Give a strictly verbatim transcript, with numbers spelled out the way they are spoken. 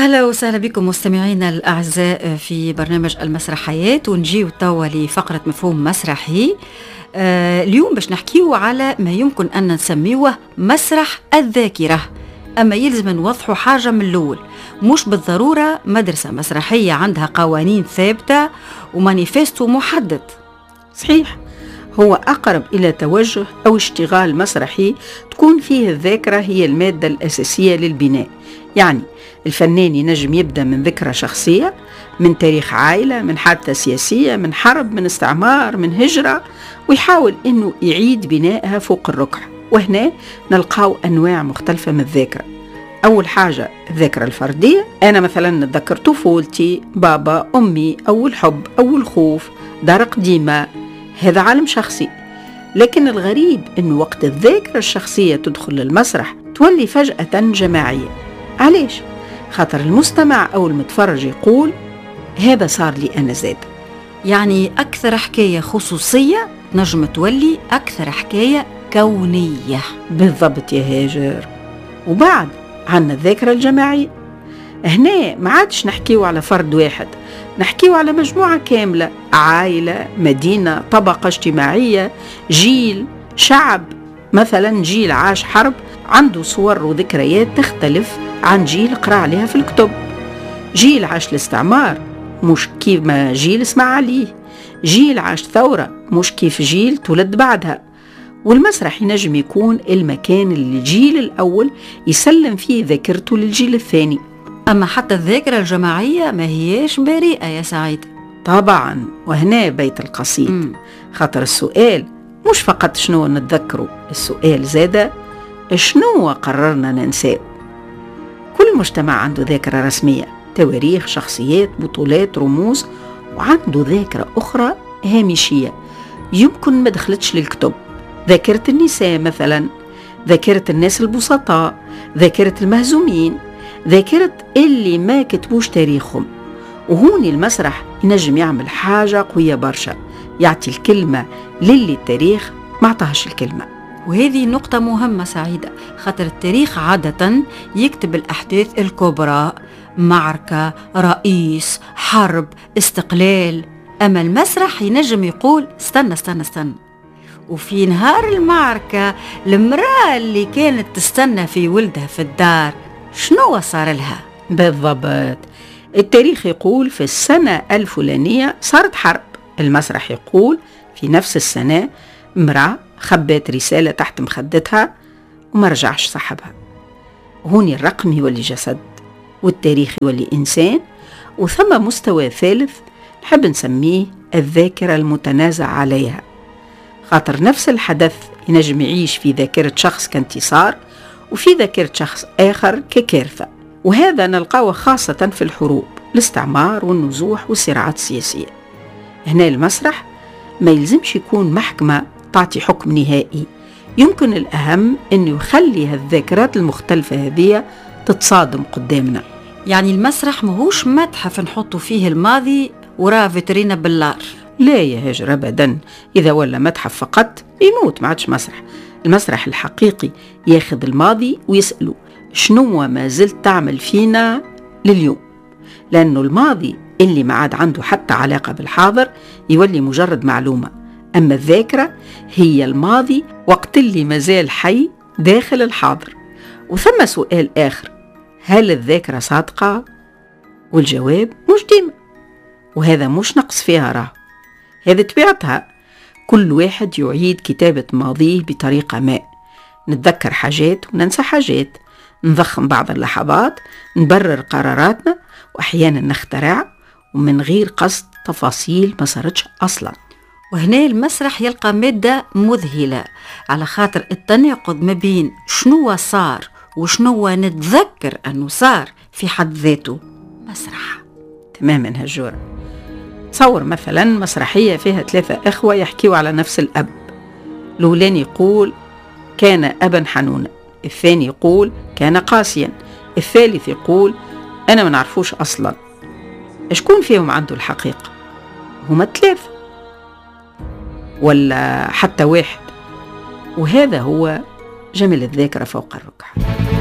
أهلا وسهلا بكم مستمعينا الأعزاء في برنامج المسرحيات، ونجيو توا لفقرة مفهوم مسرحي. آه اليوم باش نحكيو على ما يمكن أن نسميوه مسرح الذاكرة، أما يلزم نوضحوا حاجة من الأول، مش بالضرورة مدرسة مسرحية عندها قوانين ثابتة ومانيفستو محدد. صحيح، هو أقرب إلى توجه أو اشتغال مسرحي تكون فيه الذاكرة هي المادة الأساسية للبناء. يعني الفنان ينجم يبدأ من ذكرى شخصية، من تاريخ عائلة، من حادثة سياسية، من حرب، من استعمار، من هجرة، ويحاول أنه يعيد بنائها فوق الركع. وهنا نلقاو أنواع مختلفة من الذاكرة. أول حاجة الذاكرة الفردية، أنا مثلا نتذكر طفولتي، بابا، أمي، أول حب، أول خوف، دار قديمة، هذا عالم شخصي. لكن الغريب أنه وقت الذاكرة الشخصية تدخل للمسرح تولي فجأة جماعية. علاش؟ خاطر المستمع أو المتفرج يقول هذا صار لي أنا زاد. يعني أكثر حكاية خصوصية نجم تولي أكثر حكاية كونية. بالضبط يا هاجر. وبعد عنا الذاكرة الجماعية، هنا ما عادش نحكيو على فرد واحد، نحكيو على مجموعة كاملة، عائلة، مدينة، طبقة اجتماعية، جيل، شعب. مثلا جيل عاش حرب عنده صور وذكريات تختلف عن جيل قرأ عليها في الكتب. جيل عاش الاستعمار مش كيف ما جيل اسمع عليه. جيل عاش ثورة مش كيف جيل تولد بعدها. والمسرح ينجم يكون المكان اللي الجيل الأول يسلم فيه ذاكرته للجيل الثاني. أما حتى الذاكرة الجماعية ما هيش بريئة يا سعيد. طبعا، وهنا بيت القصيد. م. خاطر السؤال مش فقط شنو نتذكره، السؤال زادة شنو قررنا ننساه. كل مجتمع عنده ذاكرة رسمية، تواريخ، شخصيات، بطولات، رموز، وعنده ذاكرة أخرى هامشية يمكن ما دخلتش للكتب. ذاكرة النساء مثلا، ذاكرة الناس البسطاء، ذاكرة المهزومين، ذاكرة اللي ما كتبوش تاريخهم. وهوني المسرح ينجم يعمل حاجة قوية برشا، يعطي الكلمة للي التاريخ ما عطاهش الكلمة. وهذه نقطة مهمة سعيدة، خاطر التاريخ عادة يكتب الأحداث الكبرى، معركة، رئيس، حرب، استقلال. أما المسرح ينجم يقول استنى استنى استنى، وفي نهار المعركة المرأة اللي كانت تستنى في ولدها في الدار شنو صار لها؟ بالضبط، التاريخ يقول في السنة الفلانية صارت حرب. المسرح يقول في نفس السنة امرأة خبت رسالة تحت مخدتها وما رجعش صاحبها. هوني الرقم يولي جسد، والتاريخ يولي إنسان. وثم مستوى ثالث نحب نسميه الذاكرة المتنازع عليها، خاطر نفس الحدث ينجم يعيش في ذاكرة شخص كانتصار وفي ذاكرة شخص آخر ككارثة. وهذا نلقاه خاصة في الحروب، الاستعمار والنزوح والصراعات السياسية. هنا المسرح ما يلزمش يكون محكمة تعطي حكم نهائي، يمكن الأهم أنه يخلي هالذاكرات المختلفة هذه تتصادم قدامنا. يعني المسرح مهوش متحف نحطوا فيه الماضي وراء فيترينا باللار. لا يا هاجر أبدا، إذا ولا متحف فقط يموت ما عادش مسرح. المسرح الحقيقي ياخذ الماضي ويسأله شنو ما زلت تعمل فينا لليوم، لأنه الماضي اللي ما عاد عنده حتى علاقة بالحاضر يولي مجرد معلومة. أما الذاكرة هي الماضي وقت اللي مازال حي داخل الحاضر. وثم سؤال آخر، هل الذاكرة صادقة؟ والجواب مش ديما، وهذا مش نقص فيها راه، هذا طبيعتها. كل واحد يعيد كتابة ماضيه بطريقة ما، نتذكر حاجات وننسى حاجات، نضخم بعض اللحظات، نبرر قراراتنا، وأحيانا نخترع ومن غير قصد تفاصيل ما صارتش أصلا. وهنا المسرح يلقى مادة مذهلة، على خاطر التناقض ما بين شنو صار وشنو نتذكر أنه صار في حد ذاته مسرح. تماما هجورة. تصور مثلا مسرحية فيها ثلاثة إخوة يحكيوا على نفس الأب. الأولاني يقول كان أبا حنونا، الثاني يقول كان قاسيا، الثالث يقول أنا ما نعرفوش أصلا. اشكون فيهم عنده الحقيقة؟ هما ثلاثة ولا حتى واحد؟ وهذا هو جمل الذاكرة فوق الركع.